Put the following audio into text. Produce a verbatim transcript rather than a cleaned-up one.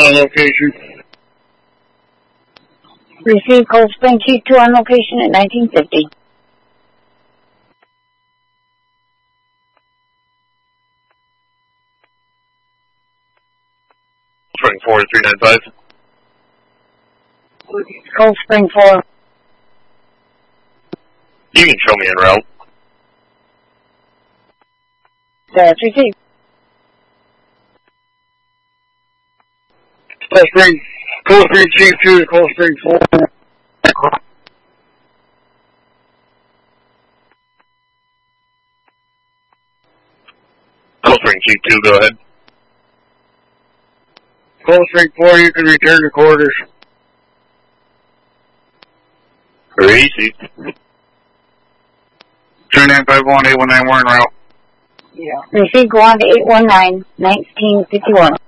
on location. Receive Cold Spring Q two on location at nineteen fifty. Spring four three nine five. Cold Spring four. You can show me en route. That's received. Cold Spring, Cold Spring Q two to Cold Spring four. Cold Spring Q two, go ahead. Cold Spring four, you can return to quarters. Received. three nine five one, eight one nine, we're en route. Yeah. Receive, go on to eight one nine, nineteen fifty-one.